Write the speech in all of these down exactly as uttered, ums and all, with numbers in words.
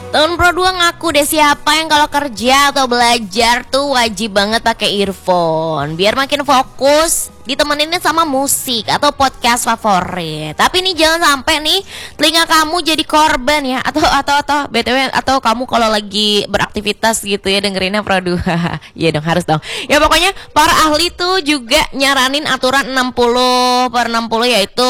Tahun Pro dua ngaku deh siapa yang kalau kerja atau belajar tuh wajib banget pakai earphone biar makin fokus, ditemeninnya sama musik atau podcast favorit. Tapi nih jangan sampai nih telinga kamu jadi korban ya, atau atau atau B T W atau kamu kalau lagi beraktivitas gitu ya dengerinnya Pro dua. Iya dong, harus dong. Ya pokoknya para ahli tuh juga nyaranin aturan enam puluh per enam puluh, yaitu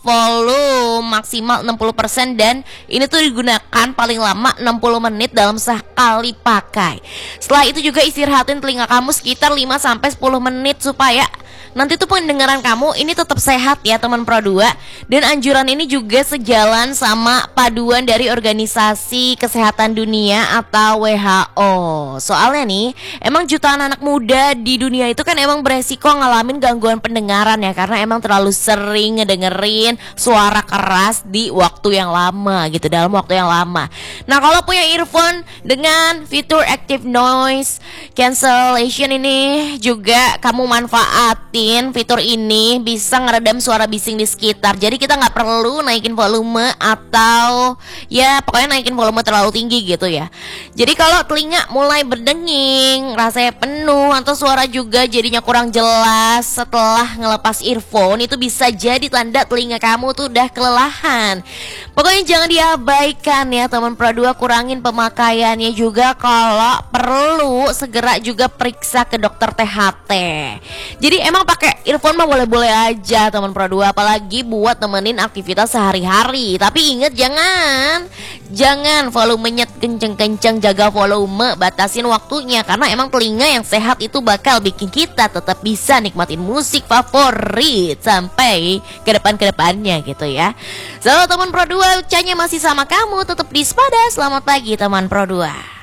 volume maksimal enam puluh persen, dan ini tuh digunakan paling lama enam puluh menit dalam sekali pakai. Setelah itu juga istirahatin telinga kamu sekitar lima sampai sepuluh menit supaya nanti tuh pendengaran kamu ini tetap sehat ya teman Pro dua. Dan anjuran ini juga sejalan sama paduan dari Organisasi Kesehatan Dunia atau W H O. Soalnya nih, emang jutaan anak muda di dunia itu kan emang beresiko ngalamin gangguan pendengaran ya, karena emang terlalu sering ngedengerin suara keras di waktu yang lama gitu, dalam waktu yang lama. Nah, kalau punya earphone dengan fitur active noise cancellation ini juga kamu manfaatin fitur ini, bisa ngeredam suara bising di sekitar. Jadi kita nggak perlu naikin volume atau ya pokoknya naikin volume terlalu tinggi gitu ya. Jadi kalau telinga mulai berdenging, rasanya penuh, atau suara juga jadinya kurang jelas setelah ngelepas earphone, itu bisa jadi tanda telinga kamu tuh udah kelelahan. Pokoknya jangan diabaikan ya teman Pro dua, kurangin pemakaiannya juga, kalau perlu segera juga periksa ke dokter T H T. Jadi emang pakai earphone mah boleh-boleh aja teman Pro dua, apalagi buat nemenin aktivitas sehari-hari. Tapi inget jangan jangan volumenya kenceng-kenceng, jaga volume, batasin waktunya, karena emang telinga yang sehat itu bakal bikin kita tetap bisa nikmatin musik favorit sampai ke depan-kedepannya gitu ya. So teman Pro dua, Ucanya masih sama kamu, tetap di Spada. Selamat pagi teman Pro dua.